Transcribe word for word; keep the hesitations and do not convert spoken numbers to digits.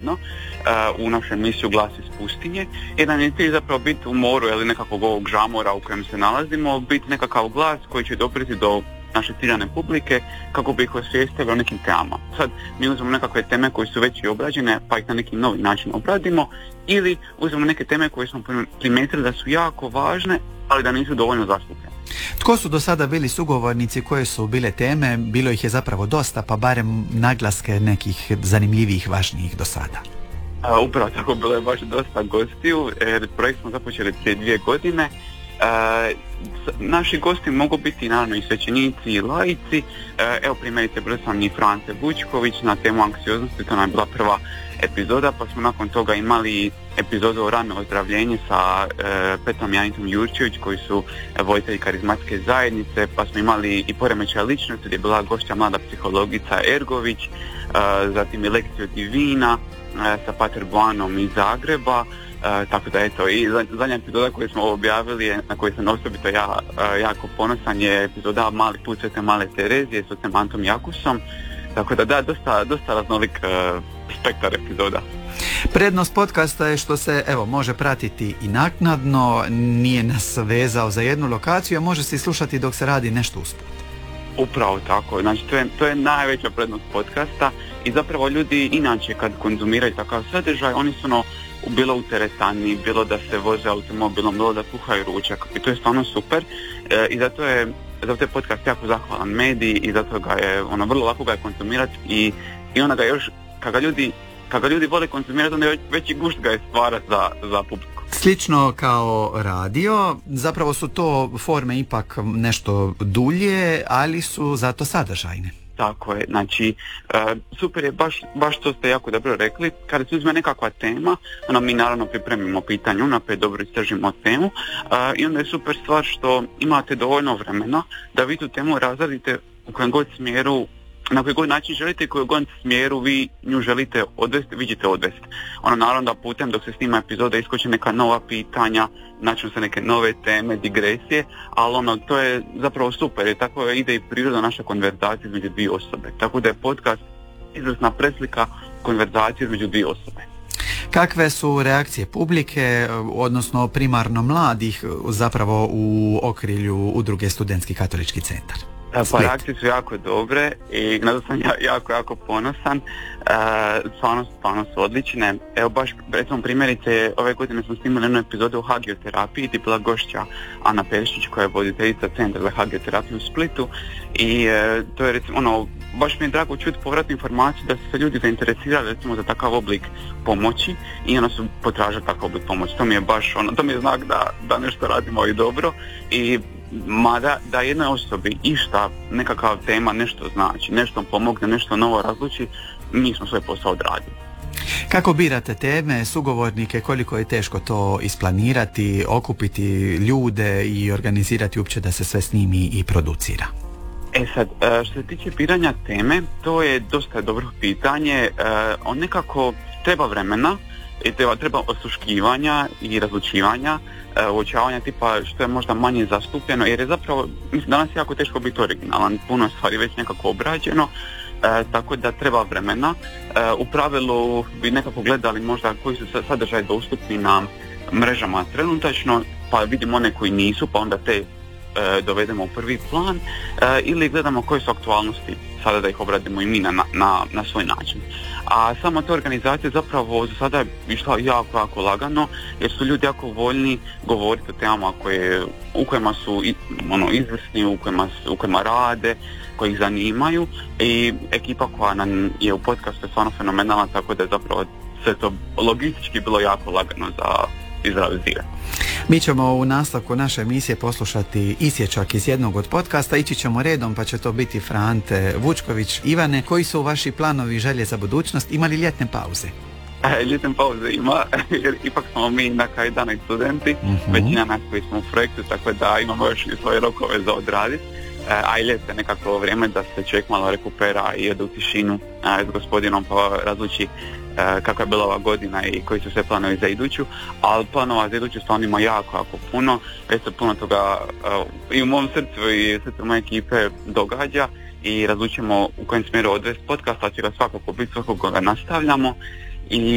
zajedno uh, u našu emisiju Glas iz pustinje. Jedan je cilj zapravo biti u moru ili nekakvog ovog žamora u kojem se nalazimo, biti nekakav glas koji će dopriti do naše ciljane publike kako bi ih osvijestili o nekim temama. Sad mi uzmemo nekakve teme koje su već i obrađene pa ih na neki novi način obradimo, ili uzmemo neke teme koje smo primijetili da su jako važne ali da nisu dovoljno zastupljene. Tko su do sada bili sugovornici, koje su bile teme? Bilo ih je zapravo dosta, pa barem naglaske nekih zanimljivih, važnijih do sada. A, upravo tako, bilo je baš dosta gostiju, jer projekt smo započeli prije dvije godine. E, naši gosti mogu biti naravno i svećenici i laici. E, evo primjerice, bio sam i France Vučković na temu anksioznosti, to nam je bila prva epizoda, pa smo nakon toga imali epizodu o rano ozdravljenje sa e, Petrom Janitom Jurčević koji su voditelji karizmatske zajednice, pa smo imali i poremećaj ličnosti gdje je bila gošća mlada psihologica Ergović, e, zatim i lekciju Divina e, sa Pater Boanom iz Zagreba. Uh, tako da eto, i zadnja epizoda koju smo objavili, na koju sam osobito ja uh, jako ponosan, je epizoda Mali put Svete Male Terezije s ocem Antom Jakusom. Tako da da, dosta, dosta raznolik uh, spektar epizoda. Prednost podcasta je što se, evo, može pratiti i naknadno, nije nas vezao za jednu lokaciju, a može se i slušati dok se radi nešto usput. Upravo tako, znači to je, to je najveća prednost podcasta i zapravo ljudi inače kad konzumiraju takav sadržaj, oni su ono bilo u teretani, bilo da se voze automobilom, bilo da kuhaju ručak i to je stvarno super e, i zato je, zato je podcast jako zahvalan medij i zato ga je, ono, vrlo lako ga je konzumirati i, i onda ga još, kad ga ljudi, kad ga ljudi vole konzumirati, onda je veći gušt ga je stvarati za, za publiku. Slično kao radio, zapravo su to forme ipak nešto dulje, ali su zato sadržajne. Tako je, znači uh, super je, baš, baš to ste jako dobro rekli, kada se uzme nekakva tema, onda mi naravno pripremimo pitanje unaprijed, dobro istražimo temu uh, i onda je super stvar što imate dovoljno vremena da vi tu temu razradite u kojem god smjeru, na koji god način želite i u kojem god smjeru vi nju želite odvesti, vi ćete odvesti. Ono naravno da putem dok se snima epizoda iskoče neka nova pitanja, načinu se neke nove teme, digresije, ali ono, to je zapravo super, jer tako ide i priroda naša konverzacija između dvije osobe. Tako da je podcast izvrsna preslika konverzacije između dvije osobe. Kakve su reakcije publike, odnosno primarno mladih, zapravo u okrilju udruge Studentski katolički centar? Pa reakcije su jako dobre i na to sam ja, jako, jako ponosan. E, stvarno, stvarno su odlične. Evo baš, recimo primjerice, ove godine smo snimali jednu epizodu o hagioterapiji gdje je bila gošća Ana Perišić koja je voditeljica Centra za hagioterapiju u Splitu i e, to je recimo, ono, baš mi je drago čuti povratnu informaciju da su se ljudi zainteresirali recimo za takav oblik pomoći i onda su potražili takav oblik pomoći. To mi je baš, ono, to mi je znak da, da nešto radimo i dobro i mada da jednoj osobi išta, nekakav tema nešto znači, nešto pomogne, nešto novo razluči, mi smo svoj posao odradili. Kako birate teme, sugovornike, koliko je teško to isplanirati, okupiti ljude i organizirati uopće da se sve snimi i producira? E sad, što se tiče biranja teme, to je dosta dobro pitanje, on nekako treba vremena, i treba, treba osluškivanja i razlučivanja, e, uočavanja tipa što je možda manje zastupljeno, jer je zapravo, mislim, danas je jako teško biti originalan, puno stvari već nekako obrađeno, e, tako da treba vremena. E, u pravilu bi nekako gledali možda koji su sadržaj dostupni na mrežama trenutačno, pa vidimo one koji nisu, pa onda te e, dovedemo u prvi plan, e, ili gledamo koje su aktualnosti sada da ih obradimo i mi na, na, na svoj način. A sama ta organizacija zapravo za sada je išla jako, jako lagano, jer su ljudi jako voljni govoriti o temama koje, u kojima su ono, izvrsni, u kojima, u kojima rade, koji ih zanimaju i ekipa koja nam je u podcastu je stvarno fenomenalna, tako da je zapravo sve to logistički bilo jako lagano za izrealizirati. Mi ćemo u nastavku naše emisije poslušati isječak iz jednog od podcasta, ići ćemo redom pa će to biti Frante Vučković. Ivane, koji su vaši planovi i želje za budućnost? Ima li ljetne pauze? E, ljetne pauze ima, jer ipak smo mi na kraju dana i studenti, uh-huh. Većina nas koji smo u projektu, tako da imamo još i svoje rokove za odraditi. A i ljet je nekako vrijeme da se čovjek malo rekupera i jede u tišinu a, s gospodinom pa razluči a, kakva je bila ova godina i koji su sve planovi za iduću, ali planova za iduću stvarno ima jako, jako puno, već se puno toga a, i u mom srcu i srcu moje ekipe događa i razlučimo u kojem smjeru odvesti podcast, a će ga svakako biti, svakako ga nastavljamo i